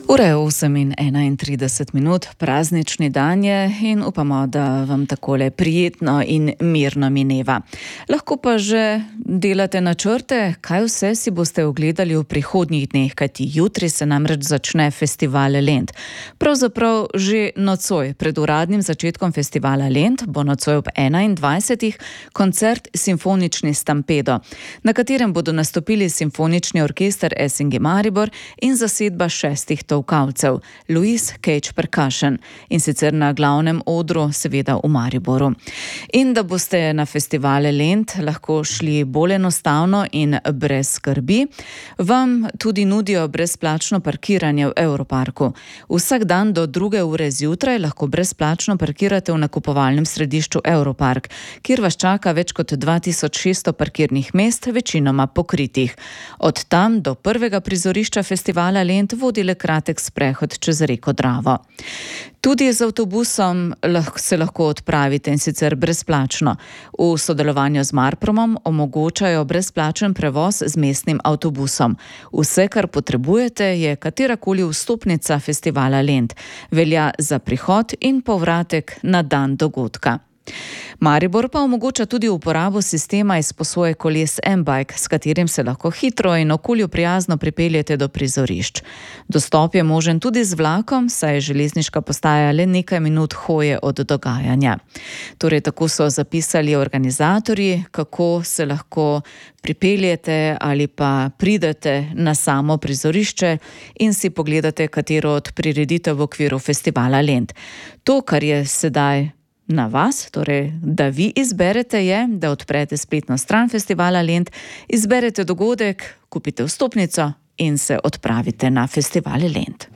Ura je 8:31, praznični dan je in upamo, da vam takole prijetno in mirno mineva. Lahko pa že delate načrte, kaj vse si boste ogledali v prihodnjih dneh, kajti jutri se namreč začne festival Lent. Pravzaprav že nocoj, pred uradnim začetkom festivala Lent, bo nocoj ob 21. koncert Simfonični Stampedo, na katerem bodo nastopili Simfonični orkester SNG Maribor in zasedba 6 tolkavcev, Louis Cage Percussion, in sicer na glavnem odru, seveda v Mariboru. In da boste na festivale Lent lahko šli bolj enostavno in brez skrbi, vam tudi nudijo brezplačno parkiranje v Europarku. Vsak dan do 2. ure zjutraj lahko brezplačno parkirate v nakupovalnem središču Europark, kjer vas čaka več kot 2600 parkirnih mest, večinoma pokritih. Od tam do prvega prizorišča festivala Lent vodi le kratek sprehod čez reko Dravo. Tudi z avtobusom se lahko odpravite, in sicer brezplačno. V sodelovanju z Marpromom omogočajo brezplačen prevoz z mestnim avtobusom. Vse, kar potrebujete, je katerakoli vstopnica festivala Lent. Velja za prihod in povratek na dan dogodka. Maribor pa omogoča tudi uporabo sistema izposoje koles M-Bike, s katerim se lahko hitro in okolju prijazno pripeljete do prizorišč. Dostop je možen tudi z vlakom, saj je železniška postaja le nekaj minut hoje od dogajanja. Torej, tako so zapisali organizatorji, kako se lahko pripeljete ali pa pridete na samo prizorišče in si pogledate katero od prireditev v okviru festivala Lent. To, kar je sedaj na vas, torej da vi izberete, je, da odprete spletno stran festivala Lent, izberete dogodek, kupite vstopnico in se odpravite na festivale Lent.